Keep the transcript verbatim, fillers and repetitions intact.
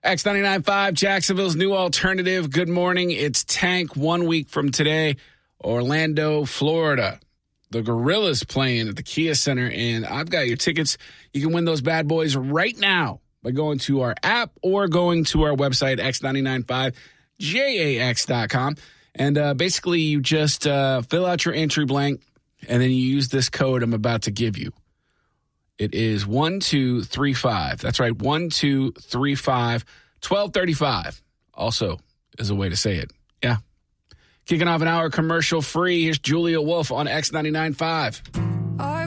X ninety-nine point five, Jacksonville's new alternative. Good morning. It's Tank one week from today. Orlando, Florida. The Gorillas playing at the Kia Center, and I've got your tickets. You can win those bad boys right now by going to our app or going to our website, X ninety-nine point five J A X dot com. And uh, basically, you just uh, fill out your entry blank, and then you use this code I'm about to give you. It is one two three five. That's right, one two three five, twelve thirty-five. Also is a way to say it. Yeah. Kicking off an hour commercial free. Here's Julia Wolf on X ninety-nine point five.